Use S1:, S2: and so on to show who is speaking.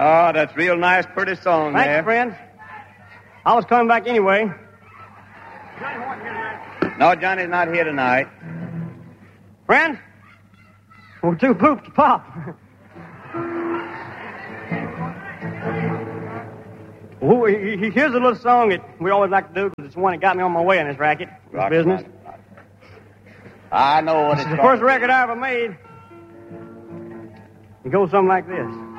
S1: Oh, that's real nice, pretty song
S2: Thanks,
S1: there.
S2: friend. I was coming back anyway.
S1: No, Johnny's not here tonight.
S2: Friend, we're too pooped to pop. Well, here's a little song that we always like to do because it's the one that got me on my way in this racket, this business.
S1: I know what
S2: It's the first record I ever made. It goes something like this.